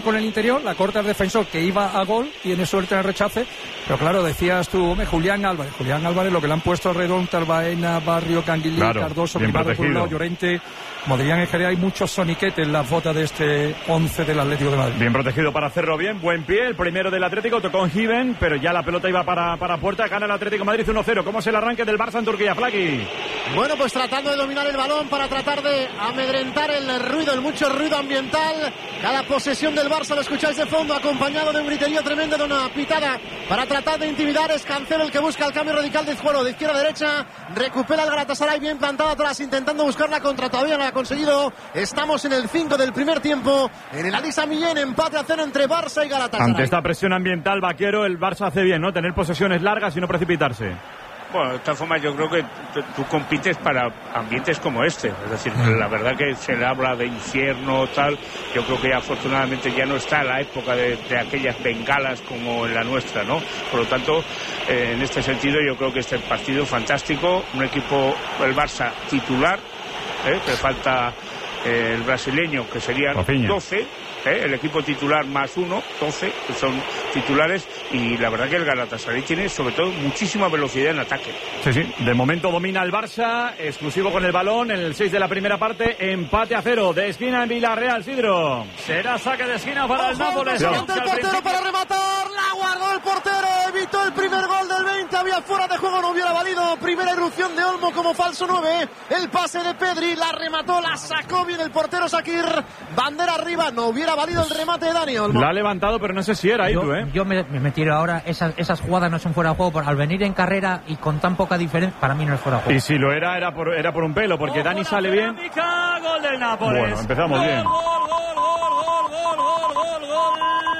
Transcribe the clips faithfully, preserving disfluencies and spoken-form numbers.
con el interior, la corta al defensor que iba a gol, tiene suerte en el rechace, pero claro, decías tú, hombre, Julián Álvarez, Julián Álvarez, lo que le han puesto alrededor, Talbaena, Barrio, Canguilí, claro, Cardoso, bien Primardo, protegido. por un lado, Llorente, como dirían en Jerez, hay muchos soniquetes en las botas de este once del Atlético de Madrid. Bien protegido para hacerlo bien, buen pie, el primero del Atlético, tocó en Given, pero ya la pelota iba para, para puerta, gana el Atlético de Madrid uno cero. ¿Cómo es el arranque del Barça en Turquía, Flaqui? Bueno, pues tratando de dominar el balón para tratar de amedrentar el ruido, el mucho ruido ambiental. Cada posesión del Barça lo escucháis de fondo, acompañado de un griterío tremendo, de una pitada para tratar de intimidar. Es Cancelo el que busca el cambio radical de juego de izquierda a derecha. Recupera el Galatasaray bien plantado atrás, intentando buscar la contra. Todavía no lo ha conseguido. Estamos en el cinco del primer tiempo. En el Alisa Millén, empate a cero entre Barça y Galatasaray. Ante esta presión ambiental, Vaquero, el Barça hace bien, ¿no? Tener posesiones largas y no precipitarse. Bueno, de esta forma yo creo que tú compites para ambientes como este. Es decir, la verdad que se le habla de infierno, tal. Yo creo que afortunadamente ya no está la época de, de aquellas bengalas como en la nuestra, ¿no? Por lo tanto, eh, en este sentido yo creo que este partido fantástico. Un equipo, el Barça titular, ¿eh? Que falta eh, el brasileño, que serían Rafinha. doce. ¿Eh? El equipo titular más uno, doce, que son titulares, y la verdad que el Galatasaray tiene sobre todo muchísima velocidad en ataque. Sí, sí, de momento domina el Barça, exclusivo con el balón, en el seis de la primera parte, empate a cero, de esquina en Villarreal, Sidro. Será saque de esquina para el Nápoles. El portero para rematar, la guardó el portero, evitó el primer gol del veinte, había fuera de juego, no hubiera valido. Primera irrupción de Olmo como falso nueve, el pase de Pedri, la remató, la sacó bien el portero Shakir, bandera arriba, no hubiera valido el remate de Dani Olmo. La ha levantado, pero no sé si era ahí, yo, tú, ¿eh? Yo me, me tiro ahora, esas, esas jugadas no son fuera de juego, por, al venir en carrera y con tan poca diferencia, para mí no es fuera de juego. Y si lo era, era por, era por un pelo, porque Ojo, Dani sale bien. Gol del Nápoles. Bueno, empezamos gol, bien. Gol, gol, gol, gol, gol, gol, gol,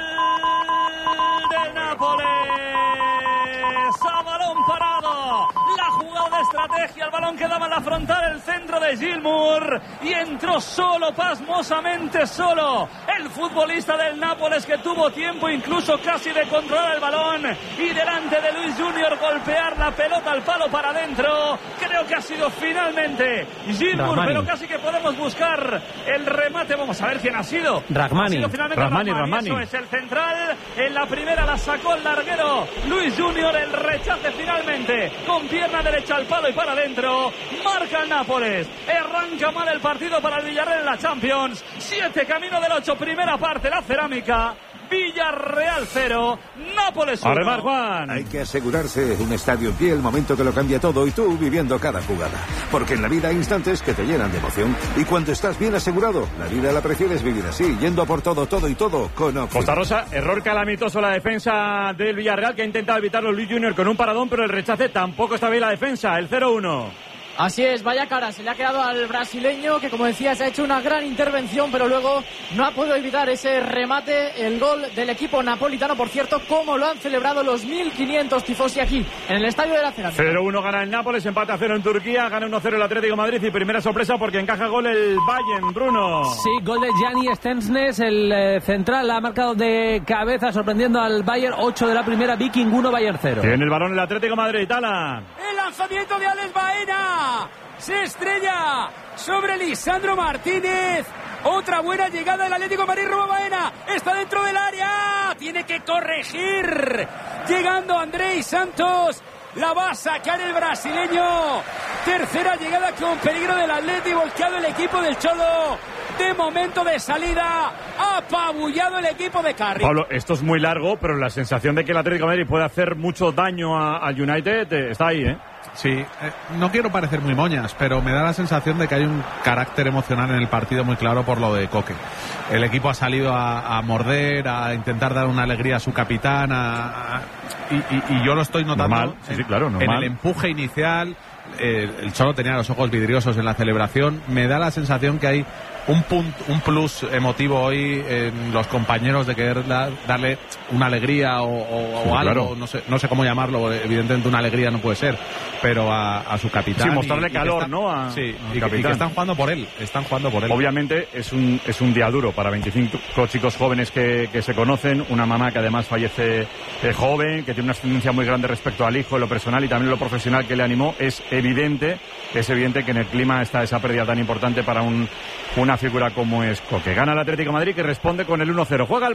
gol del Nápoles. A balón parado. La jugada de estrategia, el balón quedaba en la frontal, el centro de Gilmour, y entró solo, pasmosamente solo, el futbolista del Nápoles, que tuvo tiempo incluso casi de controlar el balón y delante de Luis Junior golpear la pelota al palo para adentro. Creo que ha sido finalmente Gilmour, Rahmani. pero casi que podemos buscar el remate. Vamos a ver quién ha sido. Rahmani. Ha sido finalmente Rahmani, Rahmani. Rahmani. Eso es el central. En la primera la sacó el larguero Luis Junior, el rechace finalmente con pierna derecha al palo y para adentro. Marca el Nápoles. Arranca mal el partido para el Villarreal en la Champions. Siete camino del ocho, primera parte, la Cerámica. Villarreal cero, Nápoles uno. Arremar, Juan. Hay que asegurarse un estadio en pie, el momento que lo cambia todo, y tú viviendo cada jugada. Porque en la vida hay instantes que te llenan de emoción. Y cuando estás bien asegurado, la vida la prefieres vivir así, yendo a por todo, todo y todo con Oxy. Costa Rosa, error calamitoso la defensa del Villarreal, que ha intentado evitarlo Luis Junior con un paradón, pero el rechace tampoco está bien la defensa, el cero uno. Así es, vaya cara, se le ha quedado al brasileño, que como decías ha hecho una gran intervención, pero luego no ha podido evitar ese remate, el gol del equipo napolitano, por cierto, como lo han celebrado los mil quinientos tifosi aquí, en el Estadio de la Cerámica. cero uno gana el Nápoles, empate a cero en Turquía, gana uno cero el Atlético de Madrid, y primera sorpresa porque encaja gol el Bayern, Bruno. Sí, gol de Gianni Stensnes, el eh, central, ha marcado de cabeza, sorprendiendo al Bayern. Ocho de la primera, Viking uno, Bayern cero. Tiene el balón el Atlético de Madrid, Tala. El lanzamiento de Alex Baena. Se estrella sobre Lisandro Martínez. Otra buena llegada del Atlético de Madrid. Rubén Baena está dentro del área. Tiene que corregir. Llegando Andrei Santos. La va a sacar el brasileño. Tercera llegada con peligro del Atlético. Volteado el equipo del Cholo. De momento de salida. Apabullado el equipo de Carri. Pablo, esto es muy largo, pero la sensación de que el Atlético de Madrid puede hacer mucho daño al United eh, está ahí, ¿eh? Sí, eh, no quiero parecer muy moñas, pero me da la sensación de que hay un carácter emocional en el partido muy claro por lo de Coque. El equipo ha salido a, a morder, a intentar dar una alegría a su capitán, a, a, y, y, y yo lo estoy notando Normal, sí, en, sí, claro, normal. en el empuje inicial. Eh, el Cholo tenía los ojos vidriosos en la celebración. Me da la sensación que hay un punto, un plus emotivo hoy en los compañeros de querer da, darle una alegría o, o, sí, o algo, claro. no sé, no sé cómo llamarlo, evidentemente una alegría no puede ser, pero a, a su capitán. Sí, mostrarle y, calor, y está, ¿no? A, sí, a y, capitán. y que están jugando por él, están jugando por él. Obviamente es un, es un día duro para veinticinco chicos jóvenes que, que se conocen, una mamá que además fallece eh, joven, que tiene una ascendencia muy grande respecto al hijo, en lo personal y también en lo profesional que le animó. Es evidente, es evidente que en el clima está esa pérdida tan importante para un, una figura como es Coque. Gana el Atlético de Madrid, que responde con el uno cero. Juega el